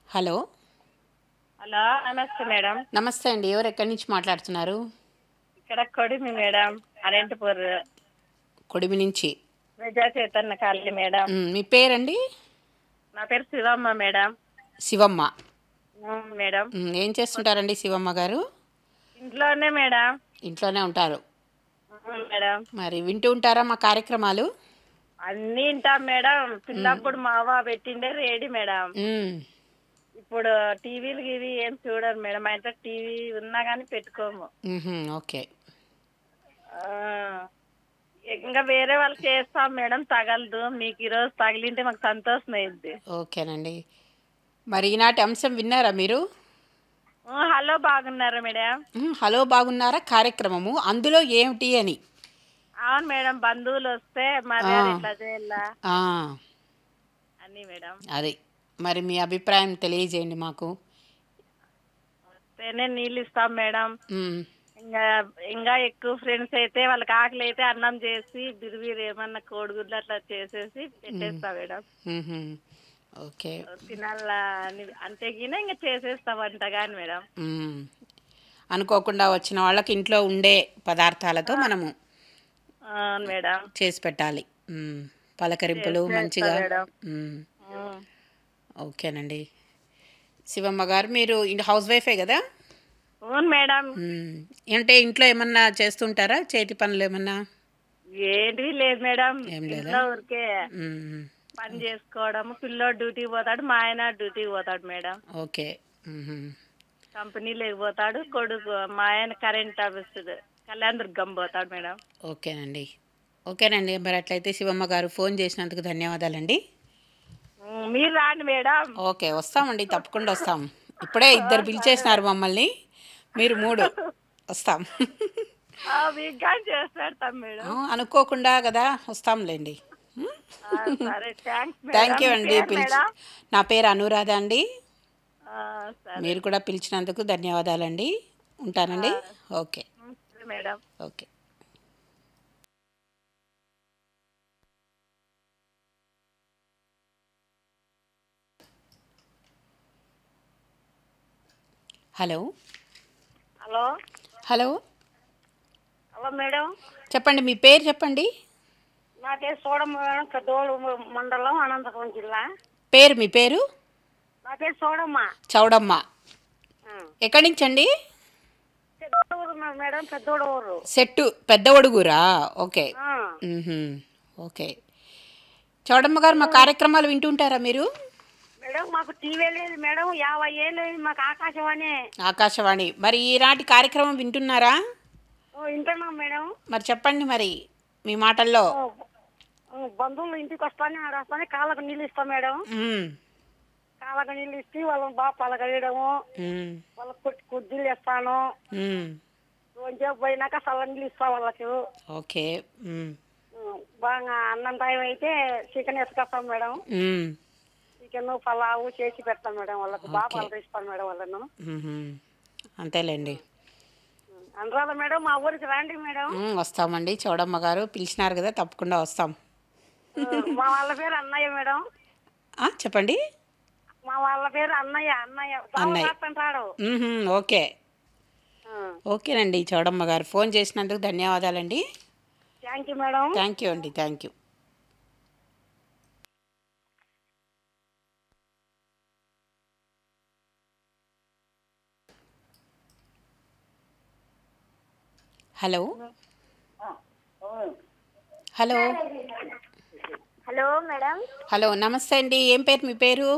Hello. Hello, నమస్తే madam. నమస్తే అండి. ఎవరు ఎక్కడి నుంచి మాట్లాడుతున్నారు? ఇక్కడ కొడిమి మేడం, అనంతపూర్ కొడిమి నుంచి. ప్రజా చైతన్య కాలనీ మేడం. మీ పేరండి? నా పేరు శివమ్మ మేడం. శివమ్మ. మేడం, ఏం చేస్తుంటారండి శివమ్మ గారు? ఇంట్లోనే మేడం. ఇంట్లోనే ఉంటారు. మేడం, మరి వింటూ ఉంటారా మా కార్యక్రమాలు? అన్నీ వింటాం మేడం. చిన్నప్పుడు మా అవ్వ పెట్టిండే రేడి మేడం. మ్మ్. ఇప్పుడు టీవీలు ఇవి ఏం చూడరు మేడం. మా ఇంట్లో టీవీ ఉన్నా కానీ పెట్టుకోము. ఓకే. ఆ, ఇంకా వేరే వాళ్ళకి చేస్తాం మేడం, తగలదు. మీకు ఈరోజు తగిలింటే మాకు సంతోషం అయింది. ఓకేనండి. మరి ఈనాటి అంశం విన్నారా మీరు? హలో, బాగున్నారా మేడం? హలో బాగున్నారా కార్యక్రమము, అందులో ఏమిటి అని. అవును మేడం, బంధువులు వస్తే మరి అది ఎట్లా చేయాలా అని మేడం. అది మరి మీ అభిప్రాయం తెలియజేయండి మాకు. వస్తేనే నీళ్ళు ఇస్తాం మేడం. మ్మ్. ఇంకా ఇంకా ఎక్కువ ఫ్రెండ్స్ అయితే వాళ్ళకి ఆకలి అయితే అన్నం చేసి బిరిబిరి ఏమన్నా కోడిగుడ్లు అట్లా చేసేసి పెట్టేస్తా మేడం. ఓకే. తినాలా అని అంతేగిన ఇంకా చేసేస్తా వంట కానీ మేడం. అనుకోకుండా వచ్చిన వాళ్ళకి ఇంట్లో ఉండే పదార్థాలతో మనము అవును మేడం, చేసి పెట్టాలి. పలకరింపులు చేస్తా మంచిగా. మేడం. ఓకేనండి. శివమ్మ గారు, మీరు హౌస్ వైఫే కదా? అవును మేడం. అంటే ఇంట్లో ఏమన్నా చేస్తుంటారా, చేతి పనులు ఏమన్నా? ఏంటివి లేదు మేడం. ఏం లేదా? ఇంట్లో ఊరికే పని చేసుకోవడం. పిల్లోడు డ్యూటీకి పోతాడు, మా ఆయన డ్యూటీకి పోతాడు మేడం. ఓకే. కంపెనీ లేకపోతాడు. కొడుకు మా ఆయన కరెంట్ ఆఫీస్ కళ్యాణదుర్గం పోతాడు మేడం. ఓకేనండి. మరి అట్లయితే శివమ్మ గారు, ఫోన్ చేసినందుకు ధన్యవాదాలండి. మీరు రాండి మేడం. ఓకే, వస్తామండి, తప్పకుండా వస్తాం. ఇప్పుడే ఇద్దరు పిలిచేసినారు మమ్మల్ని, మీరు 3 వస్తాం. మీకు కానీ చేసి పెడతాం మేడం. అనుకోకుండా కదా, వస్తాంలేండి. సరే, థ్యాంక్స్ థ్యాంక్ యూ మేడం. అండి. నా పేరు అనురాధ అండి. సరే మీరు కూడా పిలిచినందుకు ధన్యవాదాలండి. ఉంటానండి. Okay madam. Okay. Hello. Hello. Hello. Hello madam. చెప్పండి, మీ పేరు చెప్పండి. నా పేరు సోడమ్మ మేడం, పెద్దోళ్ళు మండలం, అనంతపురం జిల్లా. మీ పేరు? నా పేరు సోడమ్మ. చౌడమ్మ. ఎక్కడి నుంచి అండి? మేడం, పెద్దోడూరు. సెట్టు పెద్ద ఒడుగురా? ఓకే. ఓకే. చౌడమ్మ గారు, మా కార్యక్రమాలు వింటుంటారా మీరు? మేడం, మాకు టీవీ లేదు మేడం. 50 ఏళ్ళు మాకు ఆకాశవాణి. మరి ఈనాటి కార్యక్రమం వింటున్నారా? వింటున్నాం మేడం. మరి చెప్పండి, మరి మీ మాటల్లో. బంధువులు ఇంటికి వస్తానే కాళ్ళకు నీళ్ళు ఇస్తాం మేడం. కాళ్ళకు నీళ్ళు ఇచ్చి వాళ్ళని బాగా పలకరియడము, వాళ్ళకి కుర్జీలు ఇస్తాను. కొంచెం పోయినాక చల్ల నీళ్ళు ఇస్తాం వాళ్ళకి. ఓకే. బాగా అన్నం టైం అయితే చికెన్ వేసుకొస్తాం మేడం. చికెన్ పలావు చేసి పెడతాం మేడం. వాళ్ళకి బాగా పలకరిస్తాం మేడం వాళ్ళను. అంతేలేండి. అనరాల మేడం, మా ఊరికి రండి మేడం. వస్తామండి. చౌడమ్మ గారు పిలిచినారు కదా, తప్పకుండా వస్తాం. మా వాళ్ళ పేరు అన్నయ్య మేడం. చెప్పండి. మా వాళ్ళ పేరు అన్నయ్య. ఓకే. ఓకేనండి. చౌడమ్మ గారు, ఫోన్ చేసినందుకు ధన్యవాదాలండి. Thank you madam. Thank you అండి. Thank you. Hello. Hello. Hello madam. Hello, నమస్తే అండి. ఏం పేరు మీ పేరు?